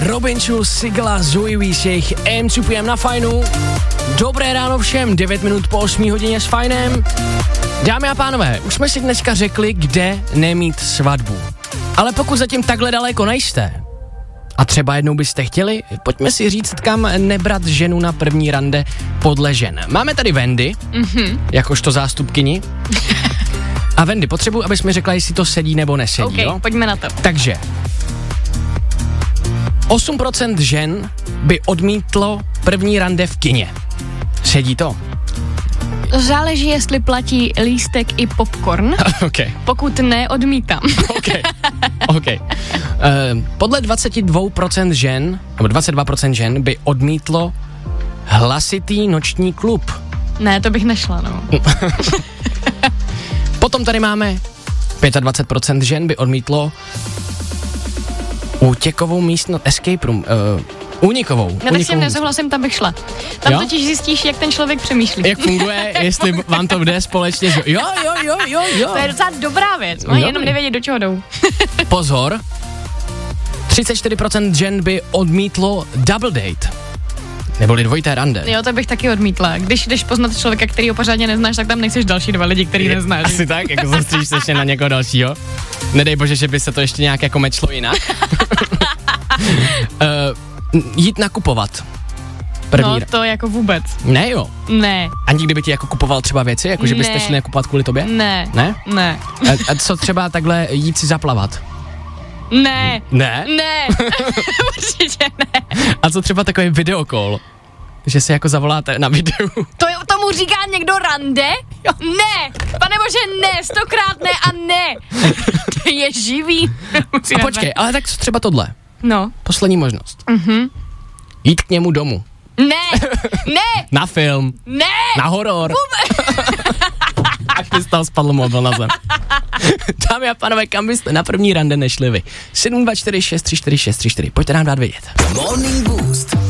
Robin Schulz, Sigla, Zoe Wees, jejich AM2PM na Fajnu. Dobré ráno všem, 9 minut po 8 hodině s Fajnem. Dámy a pánové, už jsme si dneska řekli, kde nemít svatbu. Ale pokud zatím takhle daleko nejste, a třeba jednou byste chtěli, pojďme si říct, kam nebrat ženu na první rande podle žen. Máme tady Wendy, jakožto zástupkyni. A Wendy, potřebuji, abys mi řekla, jestli to sedí nebo nesedí, okay, jo? Pojďme na to. Takže 8% žen by odmítlo první rande v kině. Sedí to? Záleží, jestli platí lístek i popcorn. Okay. Pokud ne, odmítám. OK. Podle 22% žen, nebo 22% žen by odmítlo hlasitý noční klub. Ne, to bych nešla, no. Potom tady máme 25% žen by odmítlo útěkovou místnost, escape room, únikovou. Já tak s tím nesouhlasím, tam bych šla. Tam totiž zjistíš, jak ten člověk přemýšlí. Jak funguje, jestli vám to jde společně. Jo. To je docela dobrá věc, mají jenom nevědět, do čeho jdou. Pozor, 34% žen by odmítlo double date. Neboli dvojité rande. Jo, to bych taky odmítla. Když jdeš poznat člověka, který ho pořádně neznáš, tak tam nechceš další dva lidi, který neznáš. Asi tak, jako zastříš se ještě na někoho dalšího. Nedej bože, že by se to ještě nějak jako mečlo jinak. Jít nakupovat. No to jako vůbec. Ne jo. Ne. A nikdy by ti jako kupoval třeba věci, jako že byste šli nakupovat kvůli tobě? Ne. Ne? Ne. A co třeba takhle jít si zaplavat? Ne. Ne? Ne. Určitě ne. A co třeba takový videokol? Že si jako zavoláte na videu. Tomu říká někdo rande? Jo. Ne. Panebože ne, 100krát ne a ne. To je živý. A počkej, ale tak co třeba tohle? No. Poslední možnost. Jít k němu domů. Ne. Ne. Na film. Ne. Na horor. Až mi z toho spadl mobil na zem. Dámy a pánové, kam byste na první rande nešli vy? 724634634. Pojďte nám dát vědět. Morning Boost.